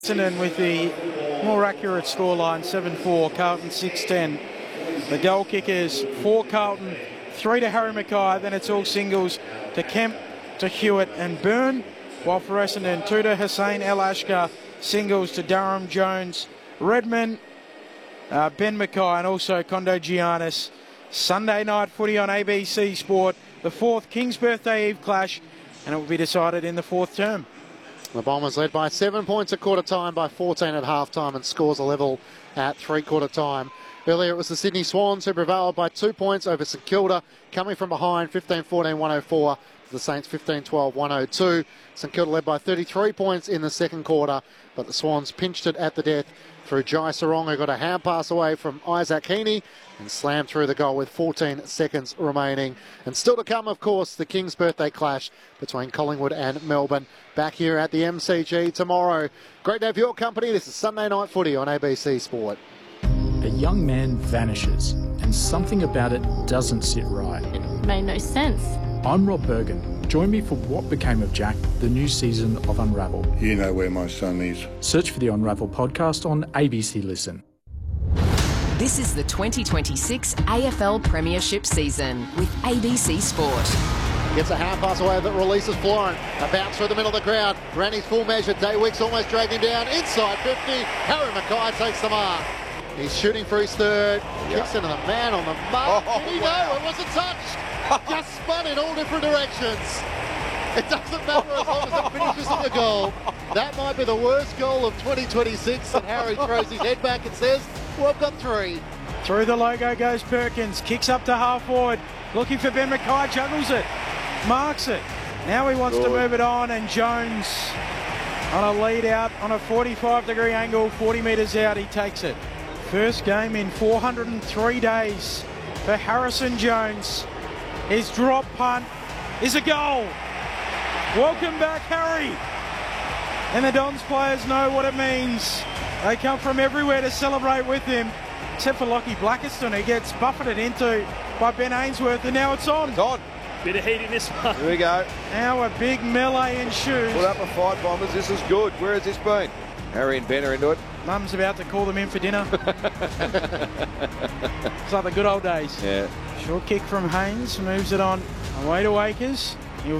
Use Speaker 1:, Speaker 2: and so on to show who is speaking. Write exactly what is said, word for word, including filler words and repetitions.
Speaker 1: Essendon with the more accurate scoreline, seven four, Carlton six ten. The goal kickers, four Carlton, three to Harry Mackay, then it's all singles to Kemp, to Hewitt and Byrne, while for Essendon, two to Hussein El Ashkar, singles to Durham, Jones, Redman, uh, Ben Mackay and also Kondo Giannis. Sunday night footy on A B C Sport, the fourth King's Birthday Eve clash, and it will be decided in the fourth term.
Speaker 2: The Bombers led by seven points at quarter time, by fourteen at half time, and scores a level at three quarter time. Earlier it was the Sydney Swans who prevailed by two points over St Kilda, coming from behind fifteen fourteen one oh four. The Saints fifteen twelve one oh two. St Kilda led by thirty-three points in the second quarter, but the Swans pinched it at the death through Jai Sarong, who got a hand pass away from Isaac Heaney and slammed through the goal with fourteen seconds remaining. And still to come, of course, the King's Birthday clash between Collingwood and Melbourne, back here at the M C G tomorrow. Great to have your company. This is Sunday Night Footy on A B C Sport.
Speaker 3: A young man vanishes, and something about it doesn't sit right.
Speaker 4: It made no sense.
Speaker 3: I'm Rob Bergen. Join me for What Became of Jack, the new season of Unravel.
Speaker 5: You know where my son is.
Speaker 3: Search for the Unravel podcast on A B C Listen.
Speaker 6: This is the twenty twenty-six A F L Premiership season with A B C Sport.
Speaker 2: Gets a hand pass away that releases Florin. A bounce through the middle of the crowd. Granny's full measure. Daywicks almost dragged him down. Inside fifty. Harry Mackay takes the mark. He's shooting for his third. Kicks into the man on the mark.
Speaker 5: Oh,
Speaker 2: Did he
Speaker 5: wow.
Speaker 2: know it wasn't touched? Just spun in all different directions. It doesn't matter as long as it finishes in the goal. That might be the worst goal of twenty twenty-six. And Harry throws his head back and says, well, I've got three.
Speaker 1: Through the logo goes Perkins, kicks up to half forward, looking for Ben Mackay, juggles it, marks it. Now he wants Good. to move it on, and Jones on a lead out on a forty-five degree angle, forty metres out, he takes it. First game in four hundred three days for Harrison Jones. His drop punt is a goal. Welcome back, Harry. And the Dons players know what it means. They come from everywhere to celebrate with him, except for Lockie Blackiston, who gets buffeted into by Ben Ainsworth, and now it's on.
Speaker 7: It's on.
Speaker 8: Bit of heat in this one.
Speaker 7: Here we go.
Speaker 1: Now a big melee ensues.
Speaker 7: Put up a fight, Bombers. This is good. Where has this been? Harry and Ben are into it.
Speaker 1: Mum's about to call them in for dinner. It's like the good old days.
Speaker 7: Yeah.
Speaker 1: Short kick from Haynes, moves it on away to Akers.